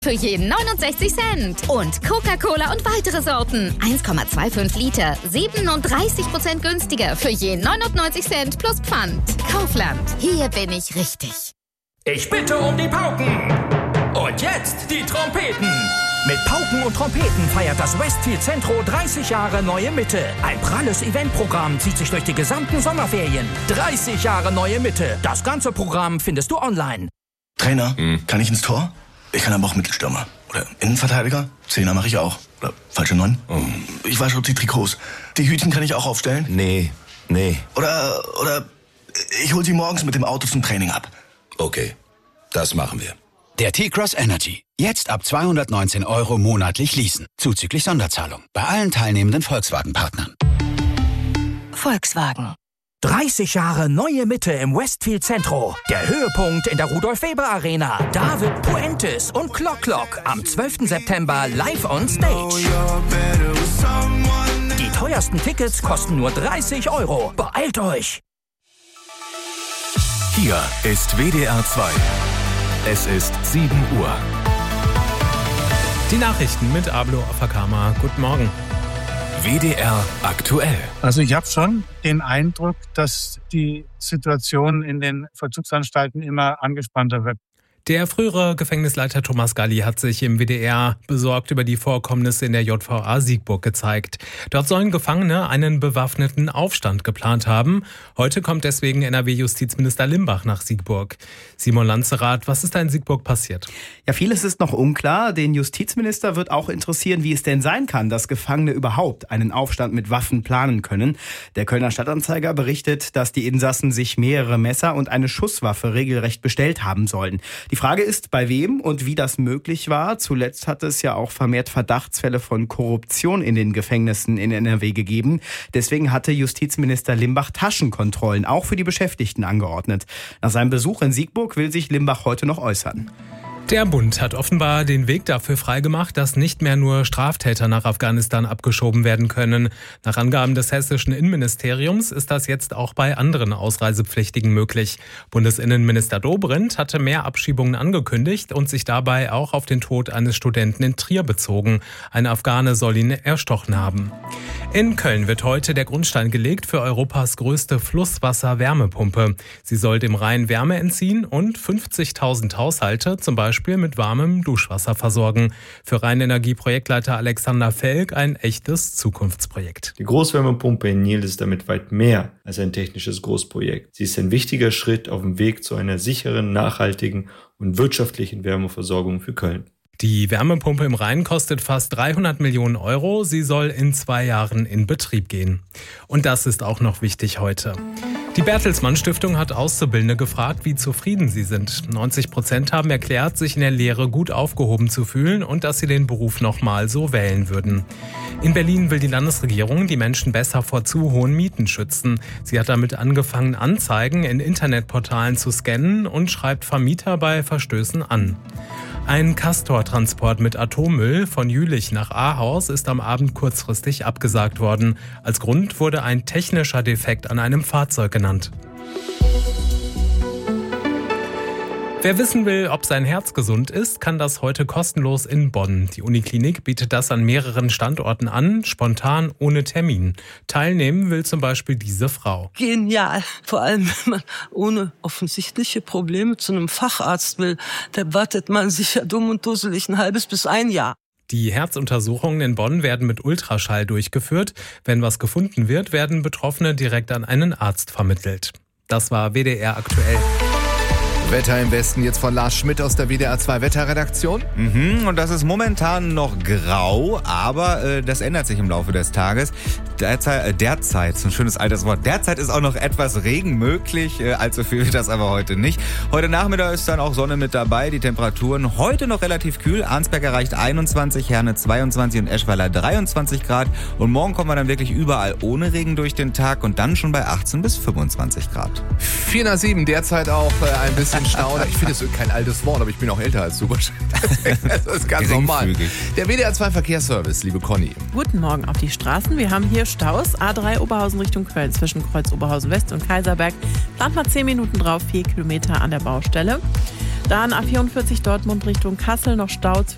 für jeden 69 Cent. Und Coca-Cola und weitere Sorten. 1,25 Liter, 37% günstiger für je 99 Cent plus Pfand. Kaufland, hier bin ich richtig. Ich bitte um die Pauken. Und jetzt die Trompeten. Mit Pauken und Trompeten feiert das Westfield Centro 30 Jahre Neue Mitte. Ein pralles Eventprogramm zieht sich durch die gesamten Sommerferien. 30 Jahre Neue Mitte. Das ganze Programm findest du online. Trainer, kann ich ins Tor? Ich kann aber auch Mittelstürmer. Oder Innenverteidiger? Zehner mache ich auch. Oder falsche 9? Ich wasche die Trikots. Die Hütchen kann ich auch aufstellen? Nee. Oder ich hol sie morgens mit dem Auto zum Training ab. Okay, das machen wir. Der T-Cross Energy. Jetzt ab 219 € monatlich leasen. Zuzüglich Sonderzahlung. Bei allen teilnehmenden Volkswagen-Partnern. Volkswagen. 30 Jahre Neue Mitte im Westfield Centro. Der Höhepunkt in der Rudolf-Weber-Arena. David Puentes und Clock am 12. September live on stage. Die teuersten Tickets kosten nur 30 €. Beeilt euch! Hier ist WDR 2. Es ist 7 Uhr. Die Nachrichten mit Ablo Afakama. Guten Morgen. WDR aktuell. Also ich habe schon den Eindruck, dass die Situation in den Vollzugsanstalten immer angespannter wird. Der frühere Gefängnisleiter Thomas Galli hat sich im WDR besorgt über die Vorkommnisse in der JVA Siegburg gezeigt. Dort sollen Gefangene einen bewaffneten Aufstand geplant haben. Heute kommt deswegen NRW-Justizminister Limbach nach Siegburg. Simon Lanzerath, was ist da in Siegburg passiert? Ja, vieles ist noch unklar. Den Justizminister wird auch interessieren, wie es denn sein kann, dass Gefangene überhaupt einen Aufstand mit Waffen planen können. Der Kölner Stadtanzeiger berichtet, dass die Insassen sich mehrere Messer und eine Schusswaffe regelrecht bestellt haben sollen. Die Frage ist, bei wem und wie das möglich war. Zuletzt hat es ja auch vermehrt Verdachtsfälle von Korruption in den Gefängnissen in NRW gegeben. Deswegen hatte Justizminister Limbach Taschenkontrollen auch für die Beschäftigten angeordnet. Nach seinem Besuch in Siegburg will sich Limbach heute noch äußern. Der Bund hat offenbar den Weg dafür freigemacht, dass nicht mehr nur Straftäter nach Afghanistan abgeschoben werden können. Nach Angaben des hessischen Innenministeriums ist das jetzt auch bei anderen Ausreisepflichtigen möglich. Bundesinnenminister Dobrindt hatte mehr Abschiebungen angekündigt und sich dabei auch auf den Tod eines Studenten in Trier bezogen. Ein Afghane soll ihn erstochen haben. In Köln wird heute der Grundstein gelegt für Europas größte Flusswasser-Wärmepumpe. Sie soll dem Rhein Wärme entziehen und 50.000 Haushalte zum Beispiel mit warmem Duschwasser versorgen. Für Rheinenergie-Projektleiter Alexander Felk ein echtes Zukunftsprojekt. Die Großwärmepumpe in Nil ist damit weit mehr als ein technisches Großprojekt. Sie ist ein wichtiger Schritt auf dem Weg zu einer sicheren, nachhaltigen und wirtschaftlichen Wärmeversorgung für Köln. Die Wärmepumpe im Rhein kostet fast 300 Millionen €. Sie soll in 2 Jahren in Betrieb gehen. Und das ist auch noch wichtig heute. Die Bertelsmann Stiftung hat Auszubildende gefragt, wie zufrieden sie sind. 90% haben erklärt, sich in der Lehre gut aufgehoben zu fühlen und dass sie den Beruf nochmal so wählen würden. In Berlin will die Landesregierung die Menschen besser vor zu hohen Mieten schützen. Sie hat damit angefangen, Anzeigen in Internetportalen zu scannen und schreibt Vermieter bei Verstößen an. Ein Castor-Transport mit Atommüll von Jülich nach Ahaus ist am Abend kurzfristig abgesagt worden. Als Grund wurde ein technischer Defekt an einem Fahrzeug genannt. Wer wissen will, ob sein Herz gesund ist, kann das heute kostenlos in Bonn. Die Uniklinik bietet das an mehreren Standorten an, spontan, ohne Termin. Teilnehmen will zum Beispiel diese Frau. Genial. Vor allem, wenn man ohne offensichtliche Probleme zu einem Facharzt will, da wartet man sicher dumm und dusselig ein halbes bis ein Jahr. Die Herzuntersuchungen in Bonn werden mit Ultraschall durchgeführt. Wenn was gefunden wird, werden Betroffene direkt an einen Arzt vermittelt. Das war WDR aktuell. Wetter im Westen jetzt von Lars Schmidt aus der WDR 2 Wetterredaktion. Und das ist momentan noch grau, aber das ändert sich im Laufe des Tages. Derzeit, so ein schönes altes Wort, derzeit ist auch noch etwas Regen möglich, allzu viel wird das aber heute nicht. Heute Nachmittag ist dann auch Sonne mit dabei, die Temperaturen heute noch relativ kühl. Arnsberg erreicht 21, Herne 22 und Eschweiler 23 Grad. Und morgen kommen wir dann wirklich überall ohne Regen durch den Tag und dann schon bei 18 bis 25 Grad. 4 nach 7, derzeit auch ein bisschen Stauder. Ich finde, es ist kein altes Wort, aber ich bin auch älter als du. Das ist ganz normal. Der WDR 2 Verkehrsservice, liebe Conny. Guten Morgen auf die Straßen. Wir haben hier Staus. A3 Oberhausen Richtung Köln zwischen Kreuz Oberhausen West und Kaiserberg. Plant mal 10 Minuten drauf, 4 Kilometer an der Baustelle. Dann A44 Dortmund Richtung Kassel, noch Stau zwischen